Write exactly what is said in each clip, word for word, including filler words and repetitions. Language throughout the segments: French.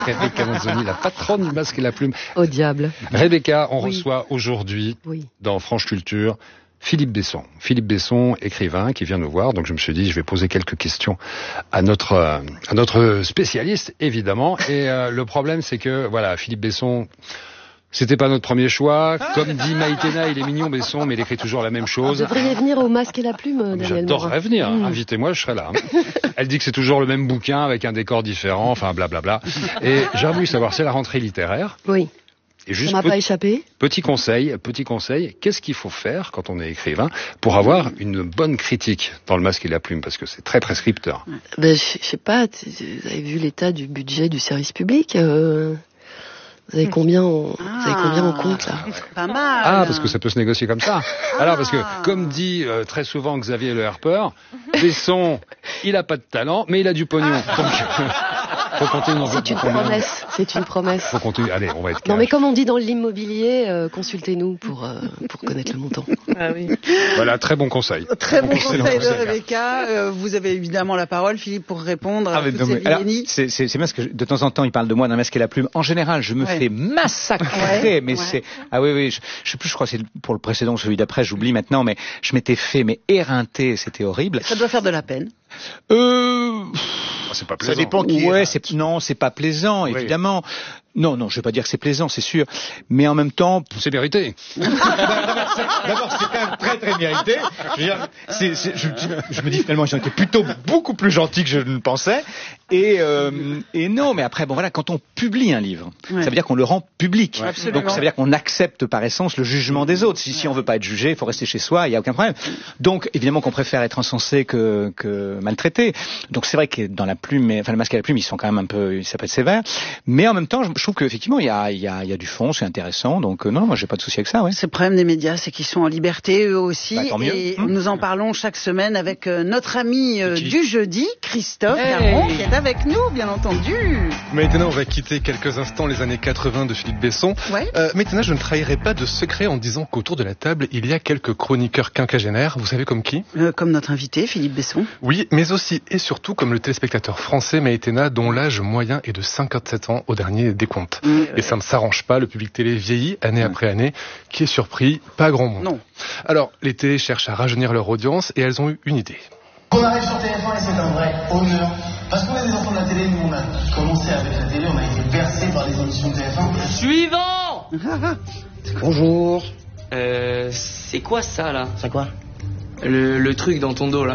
Rebecca Manzoni, la patronne du Masque et la Plume. Au diable. Rebecca, on Oui. reçoit aujourd'hui, Oui. dans France Culture, Philippe Besson. Philippe Besson, écrivain, qui vient nous voir. Donc je me suis dit, je vais poser quelques questions à notre euh, à notre spécialiste, évidemment. Et euh, le problème, c'est que, voilà, Philippe Besson... C'était pas notre premier choix. Comme dit Maïtena, il est mignon Besson, mais il écrit toujours la même chose. Vous devriez venir au Masque et la Plume, Daniel Morin. J'adorerais venir. Mmh. Invitez-moi, je serai là. Elle dit que c'est toujours le même bouquin avec un décor différent, enfin blablabla. Et j'ai voulu savoir, c'est la rentrée littéraire. Oui. Et juste Ça m'a pe- pas échappé. Petit conseil, petit conseil, qu'est-ce qu'il faut faire quand on est écrivain pour avoir une bonne critique dans le Masque et la Plume, parce que c'est très prescripteur. Ben, je je sais pas, tu- vous avez vu l'état du budget du service public euh, Vous avez combien on, vous avez combien on compte là? Pas mal. Ah, parce que ça peut se négocier comme ça. Alors, parce que, comme dit euh, très souvent Xavier Le Harper, Besson, il a pas de talent, mais il a du pognon. Donc, faut compter une C'est une promesse, c'est une promesse. Faut compter. Allez, on va être Non, mais cash. comme on dit dans l'immobilier, euh, consultez-nous pour, euh, pour connaître le montant. Ah oui. Voilà, très bon conseil. Très bon Excellent conseil de conseil. Rebecca. Euh, vous avez évidemment la parole, Philippe, pour répondre à Ah, mais toutes non, ces mais alors, vilainies. c'est, c'est, c'est bien parce que je- de temps en temps, il parle de moi dans Masque et la Plume. En général, je me Ouais. fais massacrer, Ouais, mais ouais. c'est, ah oui, oui, je, je sais plus, je crois que c'est pour le précédent ou celui d'après, j'oublie maintenant, mais je m'étais fait, mais éreinter, c'était horrible. Ça doit faire de la peine. Euh, Ah, c'est pas Ça plaisant. dépend qui ouais, est. c'est, non, c'est pas plaisant, Oui. évidemment. Non, non, je vais pas dire que c'est plaisant, c'est sûr. Mais en même temps, C'est mérité. d'abord, c'est quand même très très mérité. Je, veux dire, c'est, c'est, je, je me dis finalement, ils ont été plutôt beaucoup plus gentils que je ne pensais. Et, euh, et non, mais après, bon voilà, quand on publie un livre, Ouais. ça veut dire qu'on le rend public. Ouais, absolument. Donc ça veut dire qu'on accepte par essence le jugement des autres. Si, si on veut pas être jugé, il faut rester chez soi, il y a aucun problème. Donc évidemment qu'on préfère être encensé que, que maltraité. Donc c'est vrai que dans la plume, mais- enfin le Masque et la Plume, ils sont quand même un peu, ça peut être sévère. Mais en même temps, je, je trouve qu'effectivement, il y a, il y a, il y a du fond, c'est intéressant. Donc euh, non, moi j'ai pas de souci avec ça, ouais. C'est le problème des médias, c'est qu'ils sont en liberté eux aussi. Bah, tant mieux. Et Mmh. nous en parlons chaque semaine avec euh, notre ami euh, Qui du jeudi, Christophe Hey. Caron, qui est avec nous, bien entendu. Maintenant, on va quitter quelques instants les années quatre-vingts de Philippe Besson. Ouais. Euh, maintenant, je ne trahirai pas de secret en disant qu'autour de la table, il y a quelques chroniqueurs quinquagénaires. Vous savez comme qui? Euh, comme notre invité, Philippe Besson. Oui, mais aussi et surtout comme le téléspectateur français Maïtena, dont l'âge moyen est de cinquante-sept ans au dernier décompte. Mmh, Et ça ne s'arrange pas, le public télé vieillit année après année. Qui est surpris? Pas grand monde. Non. Alors, les télés cherchent à rajeunir leur audience et elles ont eu une idée. On arrive sur T F un et c'est un vrai honneur. Parce qu'on est des enfants de la télé, nous on a commencé avec la télé, on a été bercés par les auditions de T F un. Suivant. Bonjour. Euh, c'est quoi ça là? C'est quoi? le, le truc dans ton dos là?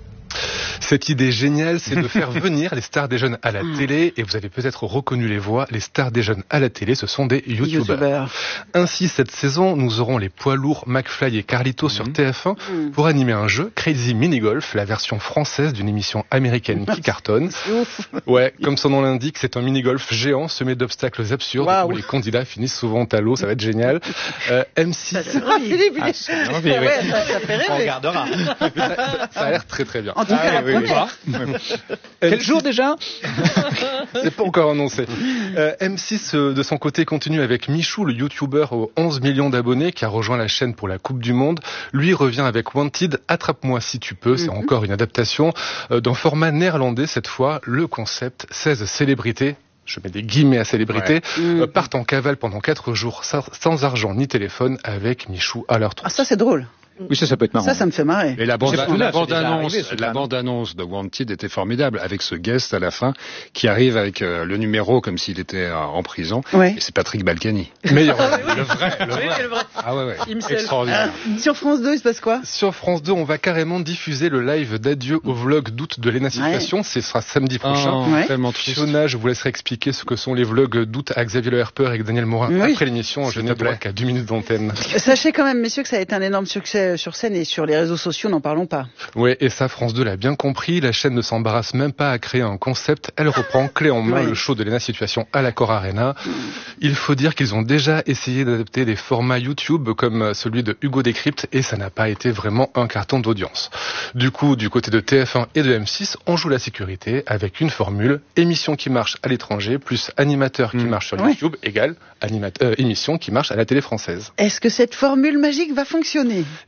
Cette idée géniale, c'est de faire venir les stars des jeunes à la télé. Et vous avez peut-être reconnu les voix. Les stars des jeunes à la télé, ce sont des youtubeurs. YouTubeur. Ainsi, cette saison, nous aurons les poids lourds McFly et Carlito sur T F un pour animer un jeu, Crazy Mini Golf, la version française d'une émission américaine qui cartonne. Ouais, comme son nom l'indique, c'est un mini-golf géant semé d'obstacles absurdes Waouh. où les candidats finissent souvent à l'eau. Ça va être génial. Euh, M six, Ah, Philippe, il est- Ah, c'est envie, oui. Ouais, ça, ça fait On rêver. regardera. ça a l'air très très bien. En tout cas, la oui, oui. première. Quel jour déjà? C'est pas encore annoncé. Euh, M six, euh, de son côté, continue avec Michou, le youtubeur aux onze millions d'abonnés qui a rejoint la chaîne pour la Coupe du Monde. Lui revient avec Wanted, Attrape-moi si tu peux. C'est encore une adaptation euh, d'un format néerlandais cette fois. Le concept, seize célébrités, je mets des guillemets à célébrités, euh, partent en cavale pendant quatre jours sans, sans argent ni téléphone avec Michou à leur Ah, troupe. ça, c'est drôle. Oui, ça, ça peut être marrant. Ça, ça me fait marrer. Et la bande, C'est tout la neuf, c'est bande déjà annonce, arrivé, ce la truc-là. bande annonce de Wanted était formidable avec ce guest à la fin qui arrive avec euh, le numéro comme s'il était euh, en prison. Ouais. Et c'est Patrick Balkany. Meilleur. Le vrai, le vrai. Ah ouais, ouais. Himself. Extraordinaire. Sur France deux, il se passe quoi? Sur France deux, on va carrément diffuser le live d'adieu au vlog d'août de Léna Situation. Ce sera samedi prochain. Oh, Ouais. tellement triste. Fiona, je vous laisserai expliquer ce que sont les vlogs d'août à Xavier Le Harper et Daniel Morin Oui. après l'émission. Je S'il n'ai te plaît. droit qu'à deux minutes d'antenne. Sachez quand même, messieurs, que ça a été un énorme succès sur scène et sur les réseaux sociaux, n'en parlons pas. Ouais, et ça, France deux l'a bien compris. La chaîne ne s'embarrasse même pas à créer un concept. Elle reprend clé en main Ouais. le show de Léna Situation à l'Accor Arena. Il faut dire qu'ils ont déjà essayé d'adapter des formats YouTube comme celui de Hugo Décrypte et ça n'a pas été vraiment un carton d'audience. Du coup, du côté de T F un et de M six, on joue la sécurité avec une formule émission qui marche à l'étranger plus animateur qui Mmh. marche sur Ouais. YouTube égale animateur, euh, émission qui marche à la télé française. Est-ce que cette formule magique va fonctionner? Eh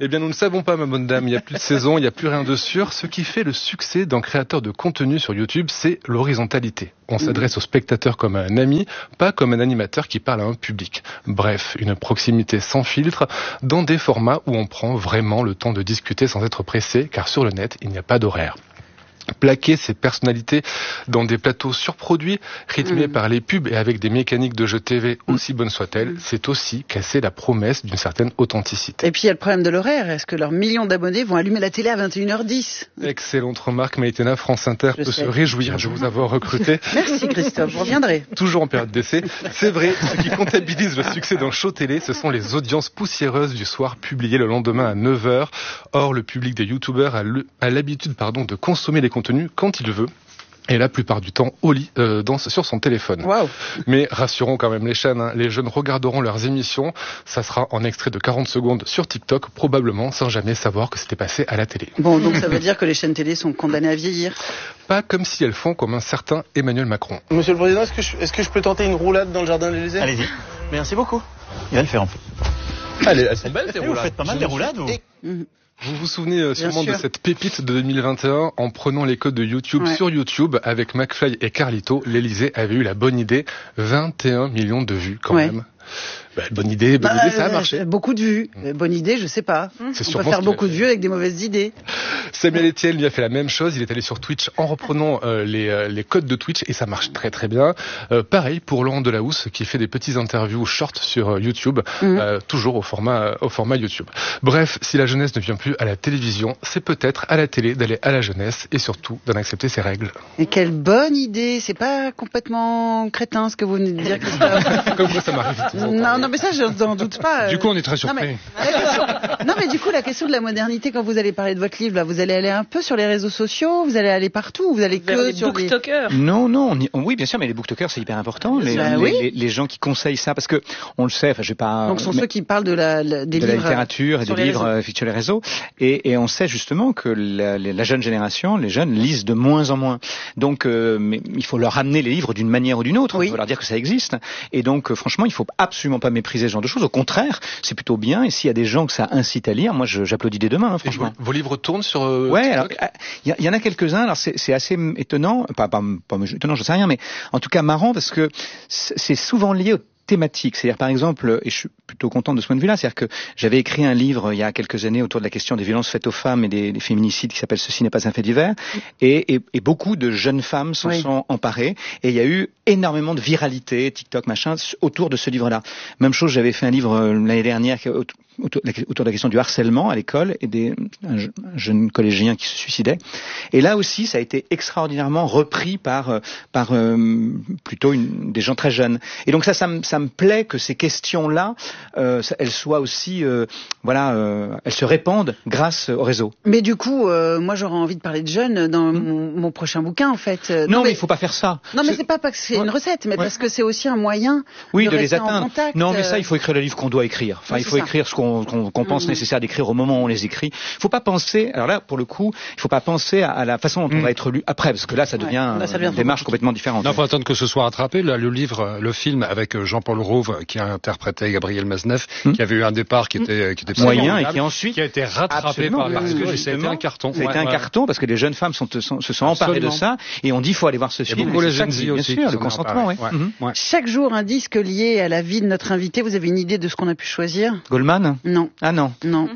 Eh bien, nous ne savons pas, ma bonne dame. Il n'y a plus de saison, il n'y a plus rien de sûr. Ce qui fait le succès d'un créateur de contenu sur YouTube, c'est l'horizontalité. On s'adresse au spectateur comme à un ami, pas comme un animateur qui parle à un public. Bref, une proximité sans filtre, dans des formats où on prend vraiment le temps de discuter sans être pressé, car sur le net, il n'y a pas d'horaire. Plaquer ces personnalités dans des plateaux surproduits, rythmés mmh. par les pubs et avec des mécaniques de jeux T V aussi bonnes soient-elles, c'est aussi casser la promesse d'une certaine authenticité. Et puis il y a le problème de l'horaire. Est-ce que leurs millions d'abonnés vont allumer la télé à vingt et une heures dix? Excellente remarque, Maïtena. France Inter je peut sais. se réjouir de vous avoir recruté. Merci Christophe, je reviendrai. Toujours en période d'essai. C'est vrai, ce qui comptabilise le succès d'un show télé, ce sont les audiences poussiéreuses du soir publiées le lendemain à neuf heures. Or, le public des youtubeurs a, le, a l'habitude pardon, de consommer les contenu quand il veut. Et la plupart du temps au lit, euh, dans, sur son téléphone. Wow. Mais rassurons quand même les chaînes, hein, les jeunes regarderont leurs émissions, ça sera en extrait de quarante secondes sur TikTok, probablement sans jamais savoir que c'était passé à la télé. Bon, donc ça veut dire que les chaînes télé sont condamnées à vieillir? Pas comme si elles font comme un certain Emmanuel Macron. Monsieur le Président, est-ce que je, est-ce que je peux tenter une roulade dans le jardin de l'Élysée? Allez-y. Merci beaucoup. Il va le faire en fait. Allez, elles sont belles ces roulades. Vous faites pas mal des roulades, vous? Mmh. Vous vous souvenez euh, sûrement sûr. de cette pépite de deux mille vingt et un en prenant les codes de YouTube ouais. sur YouTube avec McFly et Carlito. L'Élysée avait eu la bonne idée, vingt et un millions de vues quand ouais. même. Bah, bonne idée, bonne bah, idée, ça a marché. Beaucoup de vues. Mmh. Bonne idée, je sais pas. C'est On peut faire beaucoup de vues avec des mauvaises idées. Samuel Etienne lui a fait la même chose. Il est allé sur Twitch en reprenant euh, les, euh, les codes de Twitch et ça marche très très bien. Euh, pareil pour Laurent Delahousse qui fait des petits interviews short sur euh, YouTube, mmh. euh, toujours au format, euh, au format YouTube. Bref, si la jeunesse ne vient plus à la télévision, c'est peut-être à la télé d'aller à la jeunesse et surtout d'en accepter ses règles. Et quelle bonne idée. C'est pas complètement crétin ce que vous venez de dire, Christophe. Comme quoi ça m'arrive. Non, non, mais ça, je n'en doute pas. Du coup, on est très surpris. Non mais, question... non, mais du coup, la question de la modernité, quand vous allez parler de votre livre, là, vous allez aller un peu sur les réseaux sociaux, vous allez aller partout, vous allez Vers que les sur booktokers. Les... Non, non, on y... oui, bien sûr, mais les booktokers, c'est hyper important. Les, bah, les, oui. les, les gens qui conseillent ça, parce que on le sait, enfin, je vais pas. Donc, ce sont mais... ceux qui parlent de la, la des de livres, la littérature et des livres euh, sur les réseaux. Et, et on sait justement que la, la jeune génération, les jeunes lisent de moins en moins. Donc, euh, mais il faut leur amener les livres d'une manière ou d'une autre. Oui. Il faut leur dire que ça existe. Et donc, euh, franchement, il faut absolument pas mépriser ce genre de choses. Au contraire, c'est plutôt bien. Et s'il y a des gens que ça incite à lire, moi, je, j'applaudis dès demain, hein, franchement. Vos, vos livres tournent sur euh, ouais, TikTok. alors il y, y en a quelques-uns. Alors c'est, c'est assez étonnant, pas, pas, pas étonnant, je sais rien, mais en tout cas marrant parce que c'est souvent lié au thématique. C'est-à-dire, par exemple, et je suis plutôt content de ce point de vue-là, c'est-à-dire que j'avais écrit un livre il y a quelques années autour de la question des violences faites aux femmes et des, des féminicides qui s'appelle Ceci n'est pas un fait divers. Et, et, et beaucoup de jeunes femmes s'en oui. sont emparées. Et il y a eu énormément de viralité, TikTok, machin, autour de ce livre-là. Même chose, j'avais fait un livre l'année dernière qui, autour, autour de la question du harcèlement à l'école et des un jeune collégien qui se suicidait. Et là aussi, ça a été extraordinairement repris par par euh, plutôt une, des gens très jeunes. Et donc ça, ça me ça me plaît que ces questions-là, euh, elles soient aussi, euh, voilà, euh, elles se répandent grâce au réseau. Mais du coup, euh, moi, j'aurais envie de parler de jeunes dans mmh. mon, mon prochain bouquin, en fait. Non, non mais il faut pas faire ça. Non, mais c'est, c'est pas parce que c'est ouais. une recette, mais ouais. parce que c'est aussi un moyen oui, de, de rester les atteindre. En contact. Non, mais ça, il faut écrire le livre qu'on doit écrire. Enfin, ouais, il faut écrire ça. ce qu'on qu'on, qu'on pense mmh. nécessaire d'écrire au moment où on les écrit. Il faut pas penser. Alors là, pour le coup, il faut pas penser à, à la façon dont mmh. on va être lu après, parce que là, ça devient ouais. là, ça devient une démarche complètement différente. Non, faut attendre que ce soit rattrapé. Là, le livre, le film avec Jean-Paul Rouve qui a interprété Gabriel Maznev, mmh. qui avait eu un départ qui était qui était moyen et qui ensuite qui a été rattrapé par parce que ça a été un carton. Ça a été un carton parce que les jeunes femmes sont, sont, se sont emparées de ça et on dit il faut aller voir ce film. Et beaucoup les jeunes filles aussi, bien sûr, le consentement. Ouais. Ouais. Mmh. Ouais. Chaque jour un disque lié à la vie de notre invité. Vous avez une idée de ce qu'on a pu choisir? Goldman? Non. Ah non. Non.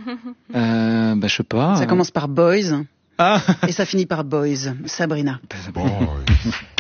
Euh, bah je sais pas. Ça commence par Boys. Ah. Et ça finit par Boys. Sabrina. Boys.